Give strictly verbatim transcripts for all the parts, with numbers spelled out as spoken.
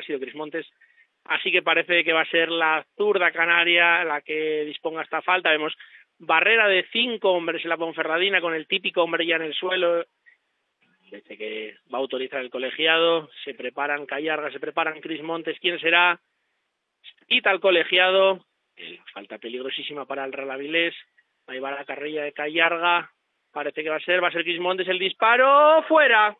ha sido Crismontes, así que parece que va a ser la zurda canaria la que disponga esta falta. Vemos barrera de cinco hombres en la Ponferradina con el típico hombre ya en el suelo, desde que va a autorizar el colegiado. Se preparan Callarga, se preparan Crismontes. ¿Quién será? Quita el colegiado, falta peligrosísima para el Real Avilés. Ahí va la carrilla de Callarga, parece que va a ser, va a ser Crismontes el disparo, fuera.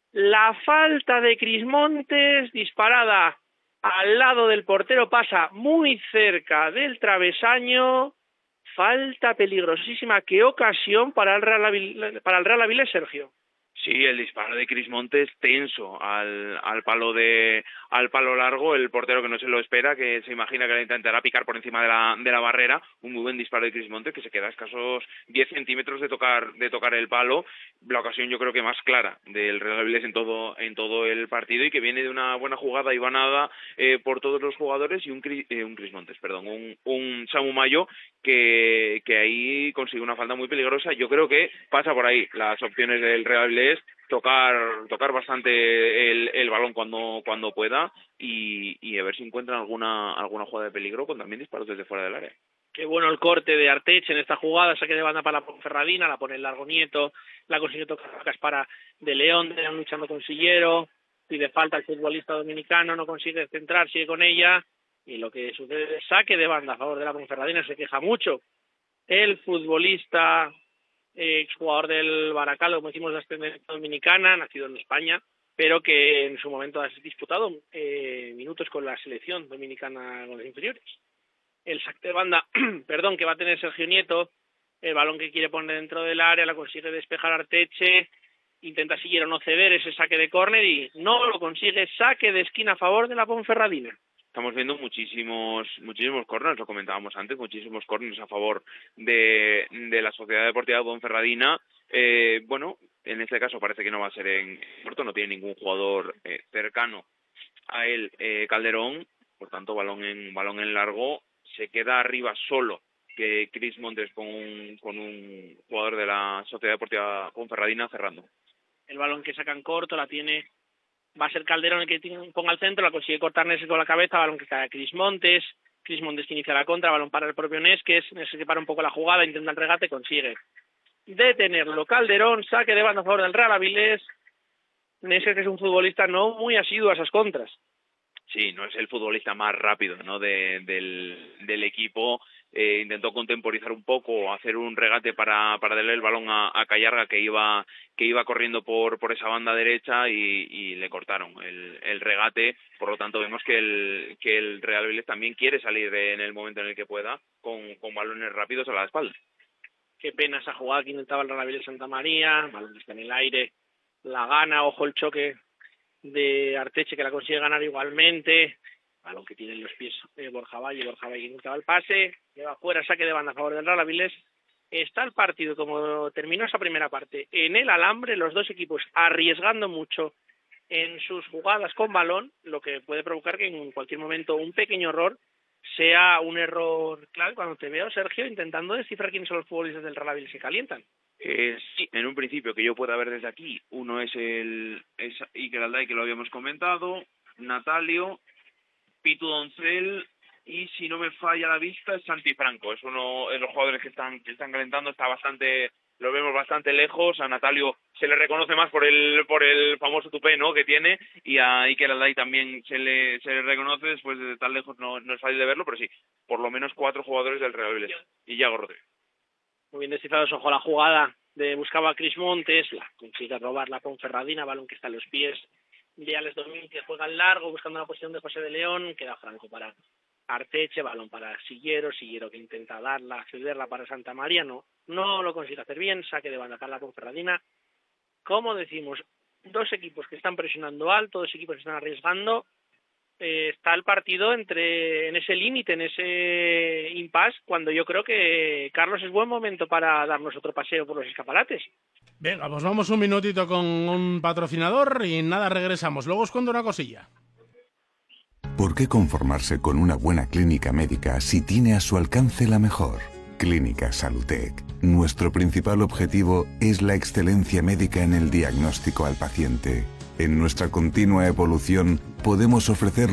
La falta de Crismontes disparada al lado del portero, pasa muy cerca del travesaño. Falta peligrosísima. Qué ocasión para el Real Avilés, para el Real Avilés, Sergio. Sí, el disparo de Crismontes tenso al, al palo de al palo largo, el portero que no se lo espera, que se imagina que le intentará picar por encima de la de la barrera. Un muy buen disparo de Crismontes que se queda a escasos diez centímetros de tocar de tocar el palo. La ocasión yo creo que más clara del Real Avilés en todo en todo el partido, y que viene de una buena jugada ibanada eh, por todos los jugadores, y un eh, un Crismontes, perdón, un un Samu Mayo que que ahí consigue una falta muy peligrosa. Yo creo que pasa por ahí las opciones del Real Avilés, tocar tocar bastante el, el balón cuando cuando pueda, y, y a ver si encuentran alguna alguna jugada de peligro con también disparos desde fuera del área. Qué bueno el corte de Arteche en esta jugada, saque de banda para la Ponferradina, la pone el Largo Nieto, la consigue tocar Caspara de León, de León luchando con Sillero, pide falta el futbolista dominicano, no consigue centrar, sigue con ella, y lo que sucede es saque de banda a favor de la Ponferradina. Se queja mucho el futbolista exjugador del Barakaldo, como decimos, de ascendencia dominicana, nacido en España, pero que en su momento ha disputado eh, minutos con la selección dominicana con los inferiores. El saque de banda, perdón, que va a tener Sergio Nieto, el balón que quiere poner dentro del área, la consigue despejar Arteche, intenta Sillero no ceder ese saque de córner y no lo consigue. Saque de esquina a favor de la Ponferradina. Estamos viendo muchísimos muchísimos córneres, lo comentábamos antes, muchísimos córneres a favor de, de la Sociedad Deportiva Ponferradina. Eh, bueno, en este caso parece que no va a ser en corto, no tiene ningún jugador eh, cercano a él, eh, Calderón, por tanto balón en balón en largo. Se queda arriba solo que Crismontes con un, con un jugador de la Sociedad Deportiva Ponferradina cerrando. El balón que sacan corto la tiene, va a ser Calderón el que ponga al centro, la consigue cortar Nesques con la cabeza, balón que cae a Crismontes, Crismontes que inicia la contra, balón para el propio Nesques, Nesques que para un poco la jugada, intenta el regate, consigue detenerlo Calderón, saque de banda a favor del Real Avilés. Nesques, que es un futbolista no muy asiduo a esas contras. Sí, no es el futbolista más rápido, ¿no?, de, del, del equipo. Eh, intentó contemporizar un poco, hacer un regate para para darle el balón a, a Callarga, que iba que iba corriendo por por esa banda derecha, y, y le cortaron el, el regate. Por lo tanto, vemos que el que el Real Avilés también quiere salir de, en el momento en el que pueda, con, con balones rápidos a la espalda. Qué pena esa jugada que intentaba el Real Avilés Santa María, balón que está en el aire, la gana, ojo el choque de Arteche que la consigue ganar igualmente, balón que tiene en los pies eh, Borja Valle, Borja Valle que intentaba el pase, lleva fuera, saque de banda a favor del Real Avilés. Está el partido, como terminó esa primera parte, en el alambre, los dos equipos arriesgando mucho en sus jugadas con balón, lo que puede provocar que en cualquier momento un pequeño error sea un error clave. Cuando te veo, Sergio, intentando descifrar quiénes son los futbolistas del Real Avilés que calientan. Eh, sí, en un principio que yo pueda ver desde aquí, uno es el es Iker Alday, que lo habíamos comentado, Natalio, Pitu Doncel, y si no me falla la vista es Santi Franco. Es uno de los jugadores que están que están calentando, está bastante, lo vemos bastante lejos. A Natalio se le reconoce más por el por el famoso tupé, ¿no?, que tiene, y a Iker Alday también se le se le reconoce, después de tan lejos no, no es fácil de verlo, pero sí, por lo menos cuatro jugadores del Real Avilés. Y Yago Rodríguez. Muy bien descifrados, ojo la jugada de buscaba a Crismontes, la consigue robar la Ponferradina, balón que está en los pies de Alex Domínguez, juega al largo buscando la posición de José de León, queda franco para Arteche, balón para Sillero, Sillero que intenta darla, cederla para Santa María, no, no lo consigue hacer bien, saque de banda para la Ponferradina. Como decimos, dos equipos que están presionando alto, dos equipos que están arriesgando. Eh, está el partido entre en ese límite, en ese impasse, cuando yo creo que, Carlos, es buen momento para darnos otro paseo por los escaparates. Venga, pues vamos un minutito con un patrocinador y nada, regresamos. Luego os cuento una cosilla. ¿Por qué conformarse con una buena clínica médica si tiene a su alcance la mejor? Clínica Salutec. Nuestro principal objetivo es la excelencia médica en el diagnóstico al paciente. En nuestra continua evolución podemos ofrecer